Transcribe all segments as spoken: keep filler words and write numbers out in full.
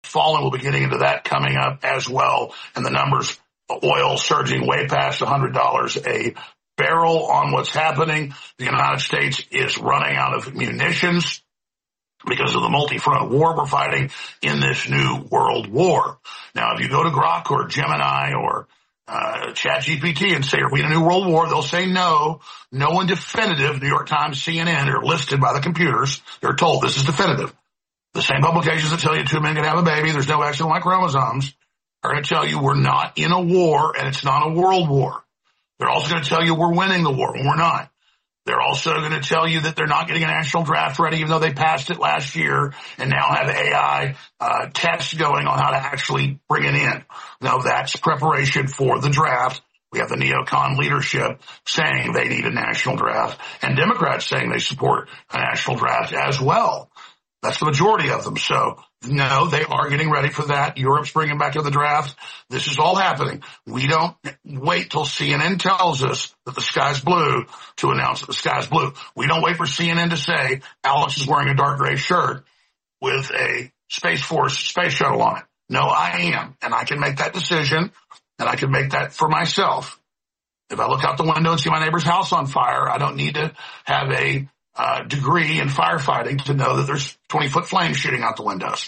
fallen. We'll be getting into that coming up as well. And the numbers, oil surging way past one hundred dollars a barrel on what's happening. The United States is running out of munitions because of the multi-front war we're fighting in this new world war. Now, if you go to Grok or Gemini or uh, ChatGPT and say, are we in a new world war? They'll say no. No one definitive. New York Times, C N N are listed by the computers. They're told this is definitive. The same publications that tell you two men can have a baby, there's no X and Y chromosomes, are going to tell you we're not in a war and it's not a world war. They're also going to tell you we're winning the war when we're not. They're also going to tell you that they're not getting a national draft ready, even though they passed it last year and now have A I uh, tests going on how to actually bring it in. Now, that's preparation for the draft. We have the neocon leadership saying they need a national draft and Democrats saying they support a national draft as well. That's the majority of them. So, no, they are getting ready for that. Europe's bringing back to the draft. This is all happening. We don't wait till C N N tells us that the sky's blue to announce that the sky's blue. We don't wait for C N N to say Alex is wearing a dark gray shirt with a Space Force space shuttle on it. No, I am. And I can make that decision, and I can make that for myself. If I look out the window and see my neighbor's house on fire, I don't need to have a Uh, degree in firefighting to know that there's twenty-foot flames shooting out the windows.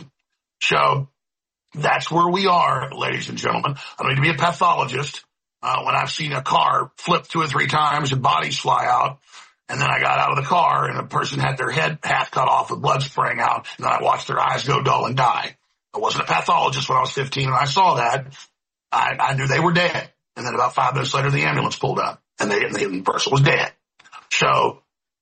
So that's where we are, ladies and gentlemen. I don't need to be a pathologist. Uh, when I've seen a car flip two or three times and bodies fly out, and then I got out of the car and a person had their head half cut off with blood spraying out, and then I watched their eyes go dull and die. I wasn't a pathologist when I was fifteen and I saw that. I, I knew they were dead. And then about five minutes later, the ambulance pulled up, and, they, and the person was dead. So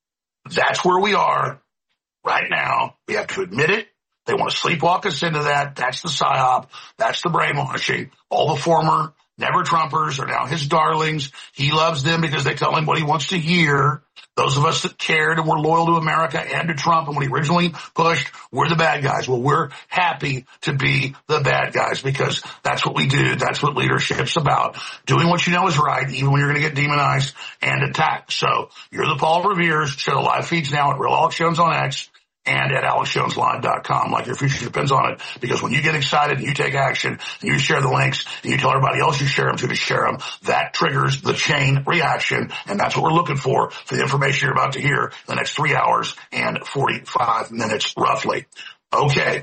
that's where we are right now. We have to admit it. They want to sleepwalk us into that. That's the psyop. That's the brainwashing. All the former never Trumpers are now his darlings. He loves them because they tell him what he wants to hear. Those of us that cared and were loyal to America and to Trump and when he originally pushed, we're the bad guys. Well, we're happy to be the bad guys because that's what we do. That's what leadership's about. Doing what you know is right, even when you're going to get demonized and attacked. So you're the Paul Revere's. Share the live feeds now at Real Alex Jones on X and at alex jones live dot com. Like your future depends on it, because when you get excited and you take action and you share the links and you tell everybody else you share them to to share them, that triggers the chain reaction, and that's what we're looking for for the information you're about to hear in the next three hours and forty-five minutes roughly. Okay.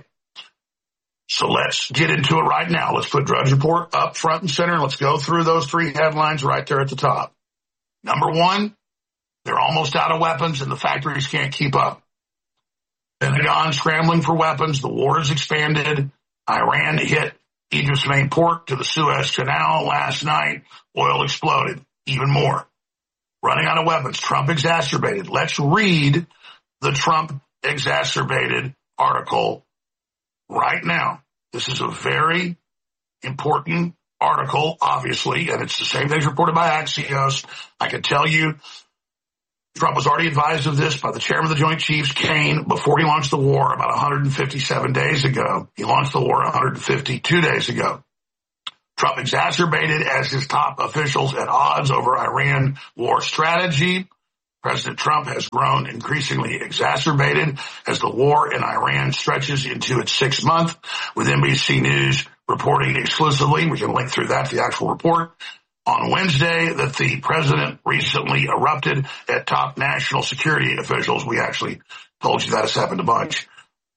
So let's get into it right now. Let's put Drudge Report up front and center. Let's go through those three headlines right there at the top. Number one, they're almost out of weapons and the factories can't keep up. Pentagon scrambling for weapons. The war has expanded. Iran hit Egypt's main port to the Suez Canal last night. Oil exploded. Even more. Running out of weapons. Trump exacerbated. Let's read the Trump exacerbated article right now. This is a very important article, obviously, and it's the same things reported by Axios. I can tell you Trump was already advised of this by the chairman of the Joint Chiefs, Kane, before he launched the war about one hundred fifty-seven days ago. He launched the war one hundred fifty-two days ago. Trump exacerbated as his top officials at odds over Iran war strategy. President Trump has grown increasingly exacerbated as the war in Iran stretches into its sixth month, with N B C News reporting exclusively, we can link through that to the actual report, on Wednesday that the president recently erupted at top national security officials. We actually told you that has happened a bunch.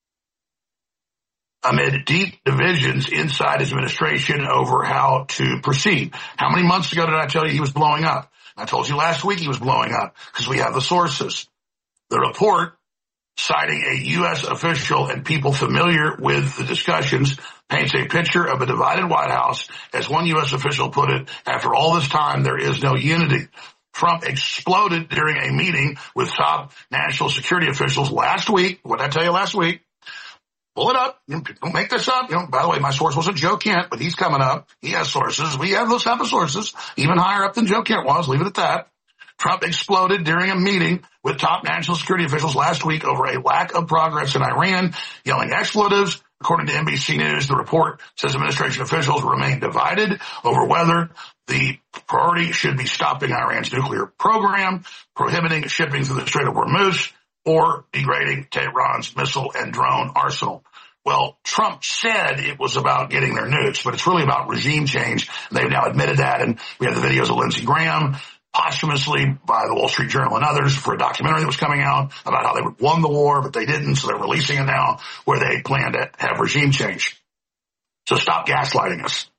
Amid deep divisions inside his administration over how to proceed. How many months ago did I tell you he was blowing up? I told you last week he was blowing up because we have the sources. The report, citing a U S official and people familiar with the discussions, paints a picture of a divided White House. As one U S official put it, after all this time, there is no unity. Trump exploded during a meeting with top national security officials last week. What did I tell you last week? Pull it up. Don't make this up. You know, by the way, my source wasn't Joe Kent, but he's coming up. He has sources. We have those type of sources, even higher up than Joe Kent was. Leave it at that. Trump exploded during a meeting with top national security officials last week over a lack of progress in Iran, yelling expletives. According to N B C News, the report says administration officials remain divided over whether the priority should be stopping Iran's nuclear program, prohibiting shipping through the Strait of Hormuz, or degrading Tehran's missile and drone arsenal. Well, Trump said it was about getting their nukes, but it's really about regime change. They've now admitted that, and we have the videos of Lindsey Graham posthumously by the Wall Street Journal and others for a documentary that was coming out about how they won the war, but they didn't, so they're releasing it now where they plan to have regime change. So stop gaslighting us.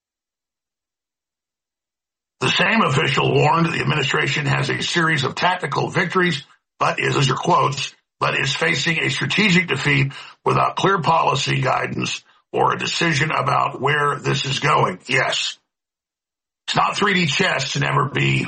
The same official warned the administration has a series of tactical victories, but is, as your quotes, but is facing a strategic defeat without clear policy guidance or a decision about where this is going. Yes. It's not three D chess to never be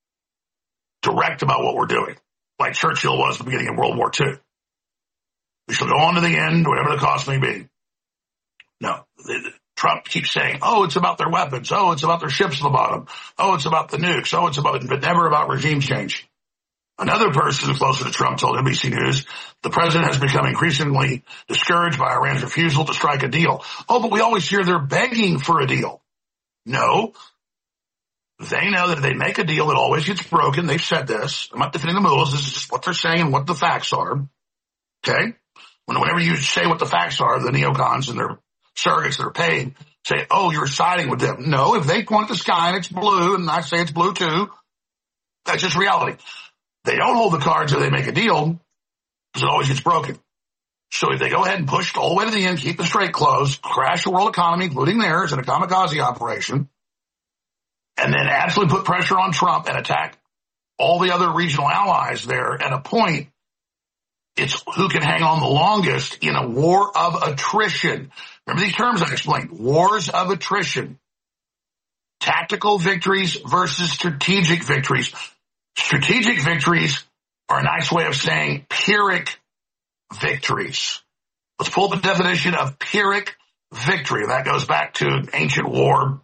direct about what we're doing, like Churchill was at the beginning of World War Two. We shall go on to the end, whatever the cost may be. No, Trump keeps saying, oh, it's about their weapons. Oh, it's about their ships at the bottom. Oh, it's about the nukes. Oh, it's about it, but never about regime change. Another person closer to Trump told N B C News, the president has become increasingly discouraged by Iran's refusal to strike a deal. Oh, but we always hear they're begging for a deal. No. They know that if they make a deal, it always gets broken. They've said this. I'm not defending the mullahs. This is just what they're saying and what the facts are. Okay? Whenever you say what the facts are, the neocons and their surrogates that are paid say, oh, you're siding with them. No, if they point at the sky and it's blue, and I say it's blue too, that's just reality. They don't hold the cards if they make a deal because it always gets broken. So if they go ahead and push all the way to the end, keep the strait closed, crash the world economy, including theirs, in a kamikaze operation, and then absolutely put pressure on Trump and attack all the other regional allies there at a point, it's who can hang on the longest in a war of attrition. Remember these terms I explained. Wars of attrition. Tactical victories versus strategic victories. Strategic victories are a nice way of saying Pyrrhic victories. Let's pull the definition of Pyrrhic victory. That goes back to an ancient war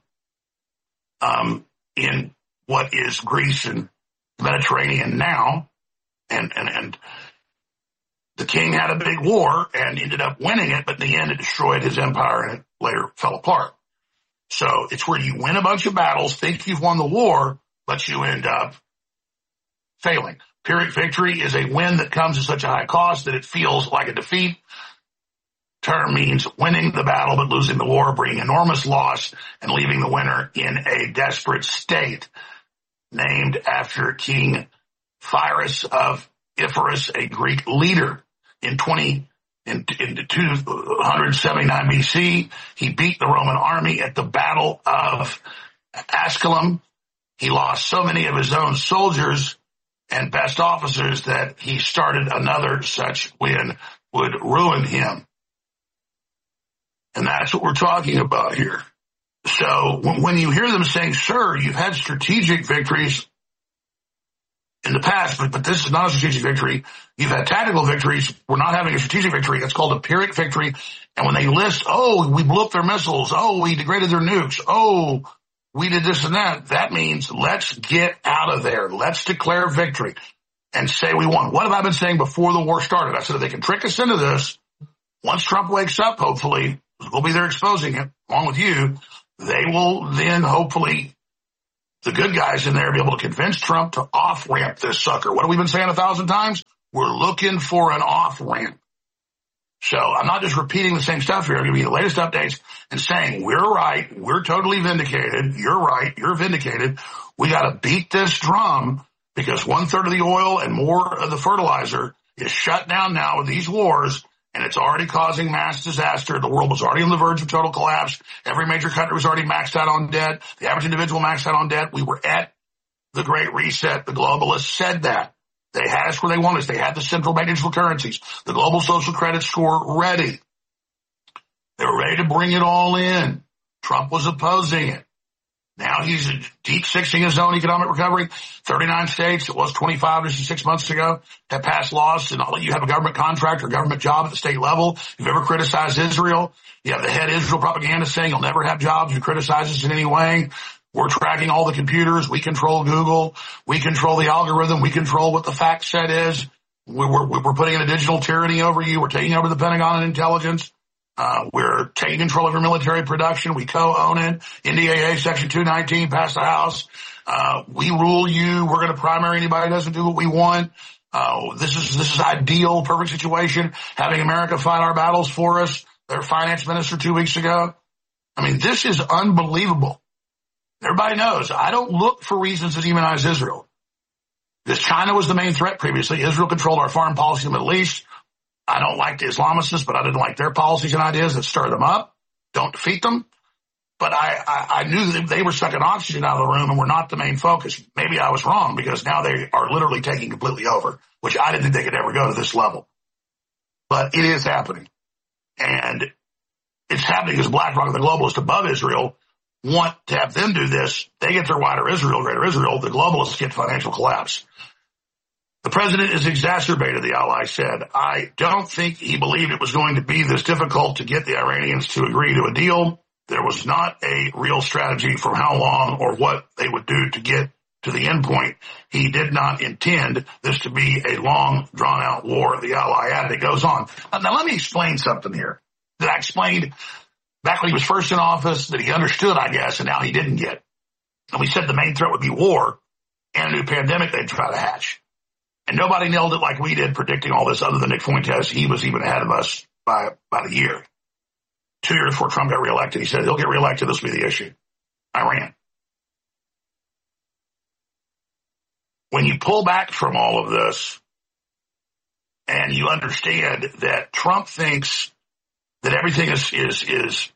um, in what is Greece and the Mediterranean now. And, and, and the king had a big war and ended up winning it, but in the end it destroyed his empire and it later fell apart. So it's where you win a bunch of battles, think you've won the war, but you end up failing. Pyrrhic victory is a win that comes at such a high cost that it feels like a defeat. Term means winning the battle but losing the war, bringing enormous loss and leaving the winner in a desperate state. Named after King Pyrrhus of Epirus, a Greek leader. In twenty in, in two seventy-nine B C, he beat the Roman army at the Battle of Asculum. He lost so many of his own soldiers and best officers that he started another such win would ruin him. And that's what we're talking about here. So when you hear them saying, sir, you've had strategic victories in the past, but, but this is not a strategic victory. You've had tactical victories. We're not having a strategic victory. That's called a Pyrrhic victory. And when they list, oh, we blew up their missiles. Oh, we degraded their nukes. Oh, we did this and that. That means let's get out of there. Let's declare victory and say we won. What have I been saying before the war started? I said if they can trick us into this, once Trump wakes up, hopefully, we'll be there exposing it, along with you, they will then hopefully, the good guys in there, be able to convince Trump to off-ramp this sucker. What have we been saying a thousand times? We're looking for an off-ramp. So I'm not just repeating the same stuff here. I'm giving you the latest updates and saying, we're right. We're totally vindicated. You're right. You're vindicated. We got to beat this drum because one third of the oil and more of the fertilizer is shut down now with these wars. And it's already causing mass disaster. The world was already on the verge of total collapse. Every major country was already maxed out on debt. The average individual maxed out on debt. We were at the Great Reset. The globalists said that. They had us where they wanted us. They had the central bank digital currencies, the global social credit score ready. They were ready to bring it all in. Trump was opposing it. Now he's deep sixing his own economic recovery. thirty-nine states, it was twenty-five just six months ago, have passed laws and I'll let you have a government contract or government job at the state level. If you've ever criticized Israel, you have the head Israel propaganda saying you'll never have jobs if you criticize us in any way. We're tracking all the computers. We control Google. We control the algorithm. We control what the fact set is. We're, we're, we're putting in a digital tyranny over you. We're taking over the Pentagon and intelligence. Uh, we're taking control of your military production. We co-own it. N D A A Section two nineteen passed the House. Uh, we rule you. We're going to primary anybody who doesn't do what we want. Uh, this is, this is ideal, perfect situation. Having America fight our battles for us. their finance minister two weeks ago. I mean, this is unbelievable. Everybody knows I don't look for reasons to demonize Israel. Because China was the main threat previously. Israel controlled our foreign policy in the Middle East. I don't like the Islamists, but I didn't like their policies and ideas that stir them up. Don't defeat them. But I, I, I knew that they were sucking oxygen out of the room and were not the main focus. Maybe I was wrong because now they are literally taking completely over, which I didn't think they could ever go to this level. But it is happening. And it's happening because BlackRock, the globalists above Israel, want to have them do this. They get their wider Israel, greater Israel. The globalists get financial collapse. The president is exacerbated, the ally said. I don't think he believed it was going to be this difficult to get the Iranians to agree to a deal. There was not a real strategy for how long or what they would do to get to the end point. He did not intend this to be a long, drawn-out war, the ally added. It goes on. Now, let me explain something here that I explained back when he was first in office that he understood, I guess, and now he didn't get. And we said the main threat would be war and a new pandemic they'd try to hatch. And nobody nailed it like we did, predicting all this other than Nick Fuentes. He was even ahead of us by about a year. Two years before Trump got reelected, he said he'll get reelected. This will be the issue. Iran. When you pull back from all of this and you understand that Trump thinks that everything is, is, is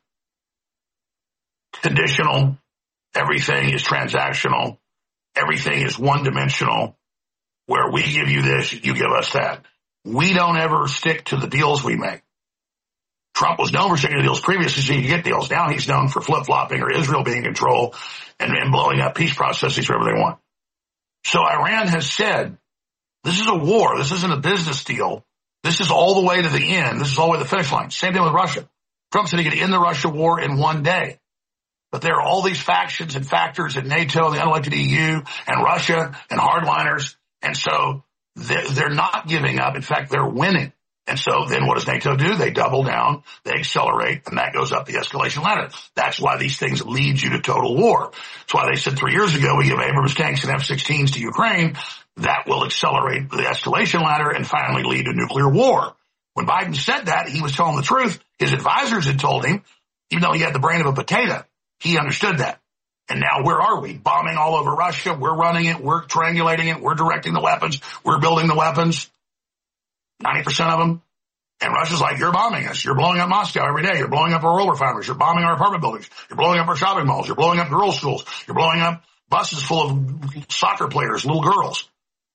conditional, everything is transactional, everything is one-dimensional, where we give you this, you give us that. We don't ever stick to the deals we make. Trump was known for sticking to deals previously so you get deals. Now he's known for flip-flopping or Israel being in control and, and blowing up peace processes wherever they want. So Iran has said, this is a war. This isn't a business deal. This is all the way to the end. This is all the way to the finish line. Same thing with Russia. Trump said he could end the Russia war in one day. But there are all these factions and factors in NATO and the unelected E U and Russia and hardliners. And so they're, they're not giving up. In fact, they're winning. And so then what does NATO do? They double down, they accelerate, and that goes up the escalation ladder. That's why these things lead you to total war. That's why they said three years ago we give Abrams tanks and F sixteens to Ukraine. That will accelerate the escalation ladder and finally lead to nuclear war. When Biden said that, he was telling the truth. His advisors had told him, even though he had the brain of a potato, he understood that. And now where are we? Bombing all over Russia. We're running it. We're triangulating it. We're directing the weapons. We're building the weapons. ninety percent of them. And Russia's like, you're bombing us. You're blowing up Moscow every day. You're blowing up our oil refineries. You're bombing our apartment buildings. You're blowing up our shopping malls. You're blowing up girls' schools. You're blowing up buses full of soccer players, little girls.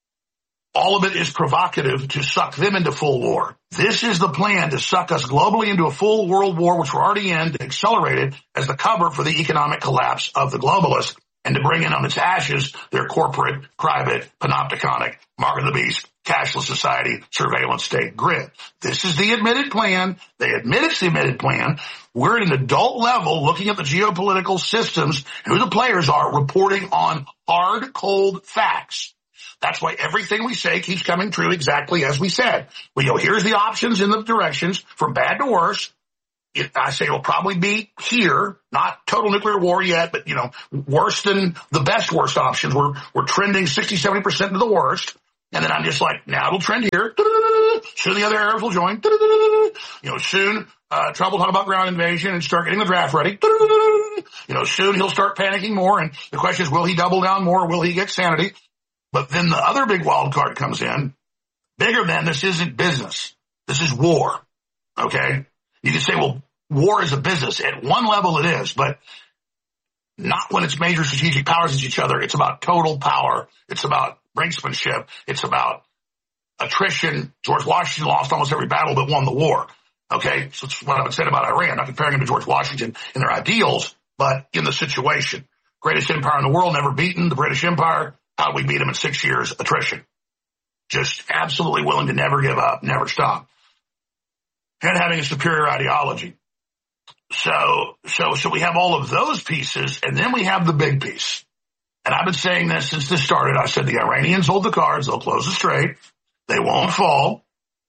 All of it is provocative to suck them into full war. This is the plan to suck us globally into a full world war, which we're already in, to accelerate it as the cover for the economic collapse of the globalists and to bring in on its ashes their corporate, private, panopticonic, mark of the beast, cashless society, surveillance state grid. This is the admitted plan. They admit it's the admitted plan. We're at an adult level looking at the geopolitical systems and who the players are, reporting on hard, cold facts. That's why everything we say keeps coming true exactly as we said. We go, here's the options in the directions from bad to worse. It, I say it'll probably be here, not total nuclear war yet, but, you know, worse than the best worst options. We're, we're trending sixty, seventy percent to the worst. And then I'm just like, now it'll trend here. Soon the other Arabs will join. You know, soon, uh, Trump will talk about ground invasion and start getting the draft ready. You know, soon he'll start panicking more. And the question is, will he double down more? Or will he get sanity? But then the other big wild card comes in. Bigger than this isn't business. This is war. Okay? You can say, well, war is a business. At one level it is, but not when it's major strategic powers against each other. It's about total power. It's about brinksmanship. It's about attrition. George Washington lost almost every battle but won the war. Okay? So that's what I've been saying about Iran. I'm not comparing him to George Washington in their ideals, but in the situation. Greatest empire in the world, never beaten. The British Empire. How we beat them in six years, attrition. Just absolutely willing to never give up, never stop. And having a superior ideology. So, so, so we have all of those pieces, and then we have the big piece. And I've been saying this since this started. I said the Iranians hold the cards, they'll close the strait, they won't fall.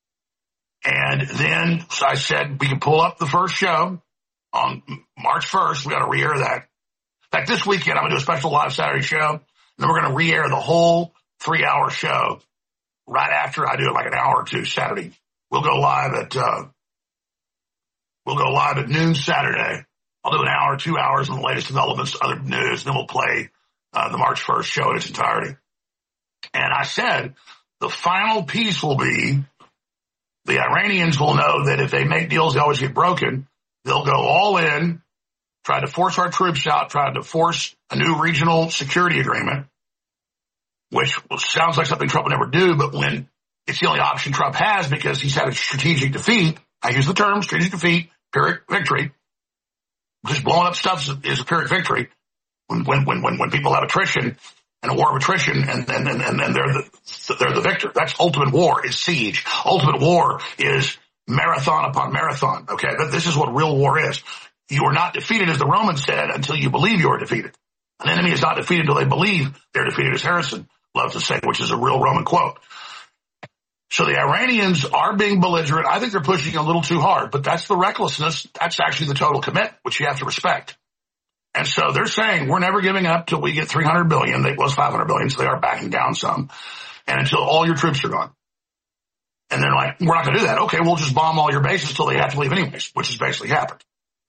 And then so I said we can pull up the first show on March first. We got to re-air that. In fact, this weekend I'm going to do a special live Saturday show. And then we're going to re-air the whole three-hour show right after I do it, like an hour or two Saturday. We'll go live at uh We'll go live at noon Saturday. I'll do an hour, two hours on the latest developments, other news, then we'll play uh, the March first show in its entirety. And I said the final piece will be the Iranians will know that if they make deals, they always get broken. They'll go all in, try to force our troops out, try to force a new regional security agreement, which sounds like something Trump would never do, but when it's the only option Trump has because he's had a strategic defeat, I use the term strategic defeat, Pyrrhic victory, just blowing up stuff is a Pyrrhic victory. When, when, when, when, when people have attrition and a war of attrition and, and, and, and they're the, they're the victor. That's ultimate war is siege. Ultimate war is marathon upon marathon. Okay. This is what real war is. You are not defeated, as the Romans said, until you believe you are defeated. An enemy is not defeated until they believe they're defeated, as Harrison loves to say, which is a real Roman quote. So the Iranians are being belligerent. I think they're pushing a little too hard, but that's the recklessness. That's actually the total commit, which you have to respect. And so they're saying we're never giving up till we get three hundred billion. It was five hundred billion, so they are backing down some. And until all your troops are gone. And they're like, we're not going to do that. Okay, we'll just bomb all your bases till they have to leave anyways, which has basically happened.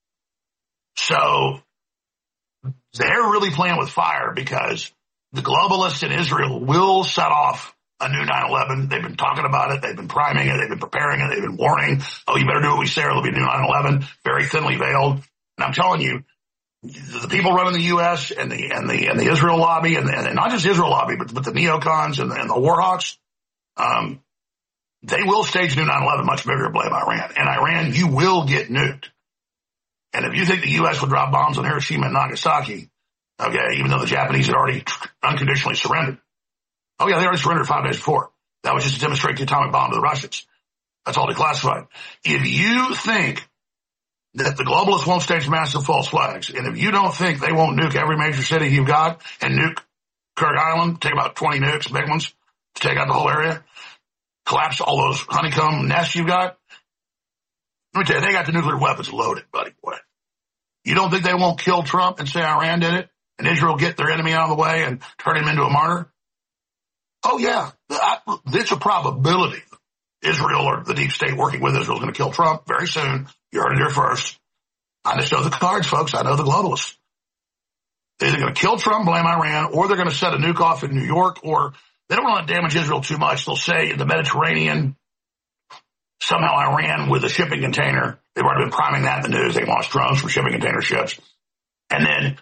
So they're really playing with fire because the globalists in Israel will set off a new nine eleven. They've been talking about it. They've been priming it. They've been preparing it. They've been warning, oh, you better do what we say or there'll be a new nine eleven, very thinly veiled. And I'm telling you, the people running the U S and the and the and the Israel lobby and, the, and not just Israel lobby, but but the neocons and the, and the warhawks, um, they will stage new nine eleven much bigger to blame Iran. And Iran, you will get nuked. And if you think the U S would drop bombs on Hiroshima and Nagasaki, okay, even though the Japanese had already unconditionally surrendered. Oh yeah, they already surrendered five days before. That was just to demonstrate the atomic bomb to the Russians. That's all declassified. If you think that the globalists won't stage massive false flags, and if you don't think they won't nuke every major city you've got and nuke Kirk Island, take about twenty nukes, big ones, to take out the whole area, collapse all those honeycomb nests you've got, let me tell you, they got the nuclear weapons loaded, buddy boy. You don't think they won't kill Trump and say Iran did it, and Israel get their enemy out of the way and turn him into a martyr? Oh yeah, it's a probability. Israel or the deep state working with Israel is going to kill Trump very soon. You heard it here first. I just know the cards, folks. I know the globalists. They're either going to kill Trump, blame Iran, or they're going to set a nuke off in New York, or they don't want to damage Israel too much. They'll say in the Mediterranean, somehow Iran with a shipping container, they've already been priming that in the news. They launched drones from shipping container ships. And then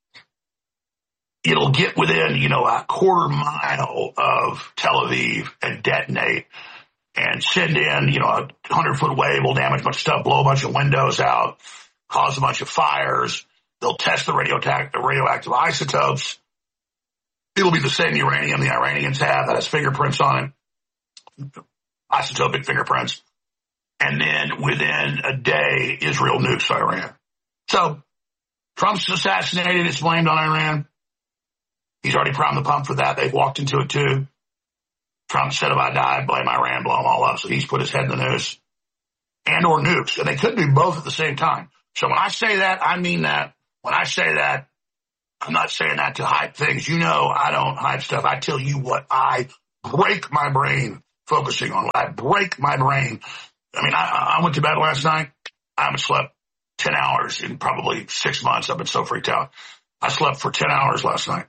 it'll get within, you know, a quarter mile of Tel Aviv and detonate and send in, you know, a hundred foot wave will damage a bunch of stuff, blow a bunch of windows out, cause a bunch of fires. They'll test the radioactive, radioactive isotopes. It'll be the same uranium the Iranians have that has fingerprints on it, isotopic fingerprints. And then within a day, Israel nukes Iran. So Trump's assassinated. It's blamed on Iran. He's already primed the pump for that. They've walked into it too. Trump said if I die, blame Iran, blow them all up. So he's put his head in the noose and or nukes. And they could do both at the same time. So when I say that, I mean that. When I say that, I'm not saying that to hype things. You know I don't hype stuff. I tell you what I break my brain focusing on. I break my brain. I mean, I, I went to bed last night. I haven't slept ten hours in probably six months. I've been so freaked out. I slept for ten hours last night.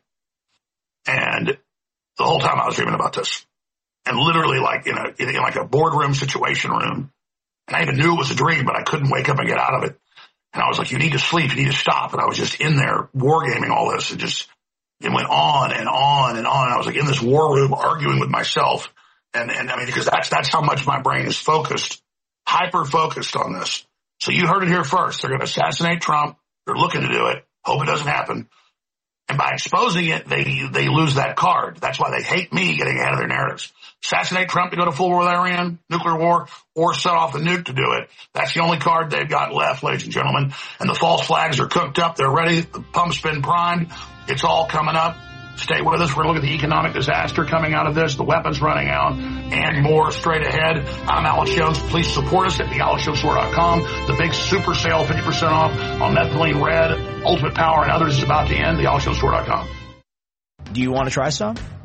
And the whole time I was dreaming about this. And literally like in a, in, in like a boardroom situation room. And I even knew it was a dream, but I couldn't wake up and get out of it. And I was like, you need to sleep. You need to stop. And I was just in there wargaming all this. And just, it went on and on and on. I was like in this war room arguing with myself. And, and I mean, because that's, that's how much my brain is focused, hyper focused on this. So you heard it here first. They're going to assassinate Trump. They're looking to do it. Hope it doesn't happen. And by exposing it, they, they lose that card. That's why they hate me getting ahead of their narratives. Assassinate Trump to go to full war with Iran, nuclear war, or set off a nuke to do it. That's the only card they've got left, ladies and gentlemen. And the false flags are cooked up. They're ready. The pump's been primed. It's all coming up. Stay with us. We're going to look at the economic disaster coming out of this, the weapons running out, and more straight ahead. I'm Alex Jones. Please support us at the alex jones store dot com. The big super sale, fifty percent off on Methylene Red, Ultimate Power, and others is about to end. the alex jones store dot com. Do you want to try some?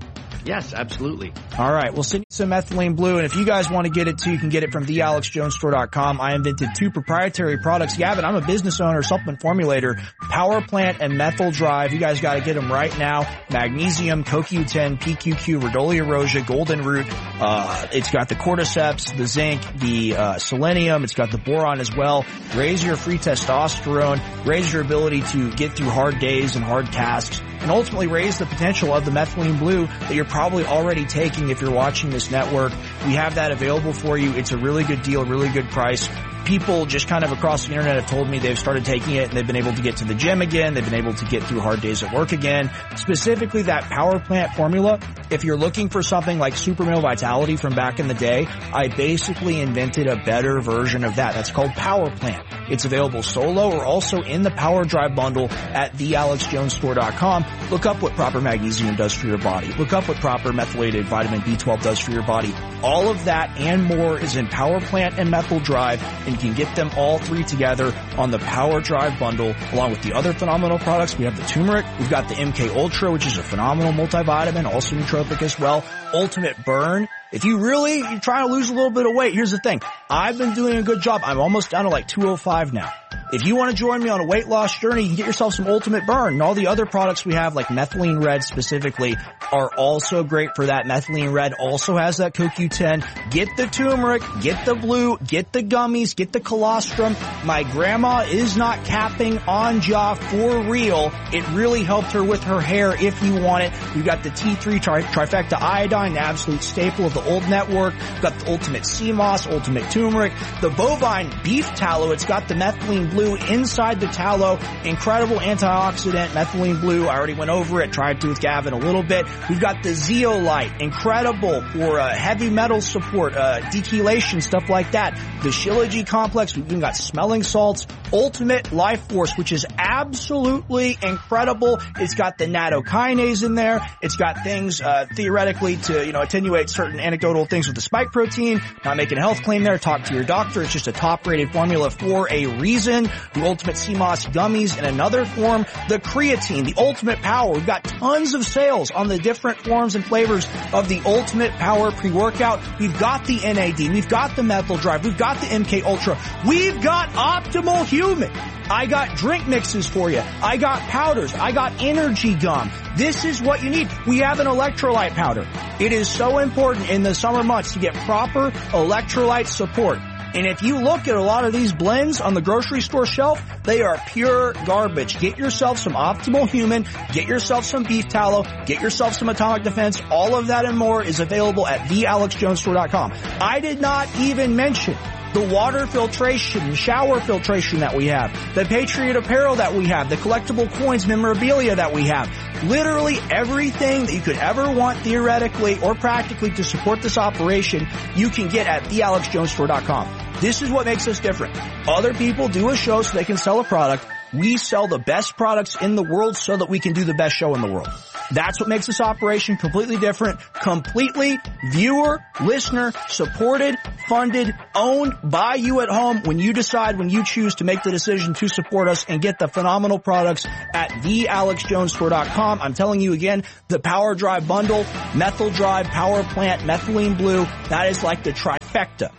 Yes, absolutely. All right. We'll send you some methylene blue. And if you guys want to get it too, you can get it from the alex jones store dot com. I invented two proprietary products. Gavin, I'm a business owner, supplement formulator, Power Plant and Methyl Drive. You guys got to get them right now. Magnesium, C O Q ten, P Q Q, Rhodolia rosea, Golden Root. Uh, it's got the cordyceps, the zinc, the uh, selenium. It's got the boron as well. Raise your free testosterone, raise your ability to get through hard days and hard tasks, and ultimately raise the potential of the methylene blue that you're probably already taking if you're watching this network. We have that available for you. It's a really good deal, really good price. People just kind of across the internet have told me they've started taking it and they've been able to get to the gym again. They've been able to get through hard days at work again. Specifically that Power Plant formula, if you're looking for something like Super Male Vitality from back in the day, I basically invented a better version of that. That's called Power Plant. It's available solo or also in the Power Drive bundle at the alex jones store dot com. Look up what proper magnesium does for your body. Look up what proper methylated vitamin B twelve does for your body. All of that and more is in Power Plant and Methyl Drive, and you can get them all three together on the Power Drive bundle, along with the other phenomenal products. We have the turmeric, we've got the M K Ultra, which is a phenomenal multivitamin, also nootropic as well. Ultimate Burn. If you really, you're trying to lose a little bit of weight, here's the thing. I've been doing a good job. I'm almost down to like two oh five now. If you want to join me on a weight loss journey, you can get yourself some Ultimate Burn. And all the other products we have, like Methylene Red specifically, are also great for that. Methylene Red also has that C O Q ten. Get the turmeric, get the blue, get the gummies, get the colostrum. My grandma is not capping on jaw for real. It really helped her with her hair if you want it. We've got the T three tri- trifecta iodine, the absolute staple of the old network. We've got the Ultimate Sea Moss, Ultimate Turmeric, the bovine beef tallow. It's got the methylene blue inside the tallow. Incredible antioxidant, methylene blue. I already went over it, tried to with Gavin a little bit. We've got the zeolite, incredible for uh, heavy metal support, uh, dechelation, stuff like that. The Shilajit complex, we've even got smelling salts. Ultimate Life Force, which is absolutely incredible. It's got the nattokinase in there. It's got things, uh, theoretically to, you know, attenuate certain anecdotal things with the spike protein. Not making a health claim there. Talk to your doctor. It's just a top-rated formula for a reason. The Ultimate Sea Moss gummies in another form. The creatine, the Ultimate Power. We've got tons of sales on the different forms and flavors of the Ultimate Power pre-workout. We've got the N A D. We've got the Methyl Drive. We've got the M K Ultra. We've got Optimal Human. I got drink mixes for you. I got powders. I got energy gum. This is what you need. We have an electrolyte powder. It is so important in the summer months to get proper electrolyte support. And if you look at a lot of these blends on the grocery store shelf, they are pure garbage. Get yourself some Optimal Human, get yourself some beef tallow, get yourself some Atomic Defense. All of that and more is available at the alex jones store dot com. I did not even mention the water filtration, shower filtration that we have, the Patriot apparel that we have, the collectible coins, memorabilia that we have. Literally everything that you could ever want theoretically or practically to support this operation, you can get at the alex jones store dot com. This is what makes us different. Other people do a show so they can sell a product. We sell the best products in the world so that we can do the best show in the world. That's what makes this operation completely different, completely viewer, listener, supported, funded, owned by you at home when you decide, when you choose to make the decision to support us and get the phenomenal products at the alex jones store dot com. I'm telling you again, the Power Drive bundle, Methyl Drive, Power Plant, Methylene Blue, that is like the trifecta.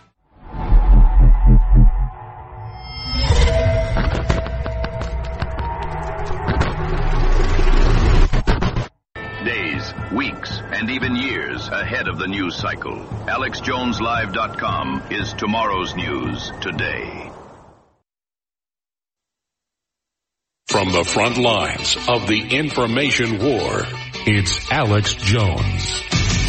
Days, weeks, and even years ahead of the news cycle. alex jones live dot com is tomorrow's news today. From the front lines of the information war, it's Alex Jones.